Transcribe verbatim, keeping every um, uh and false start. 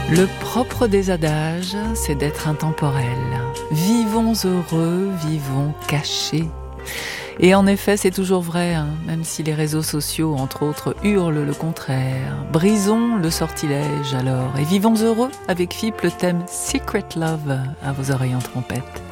Le propre des adages, c'est d'être intemporel. Vivons heureux, vivons cachés. Et en effet, c'est toujours vrai, hein, même si les réseaux sociaux, entre autres, hurlent le contraire. Brisons le sortilège alors et vivons heureux avec F I P, le thème Secret Love à vos oreilles en trompette.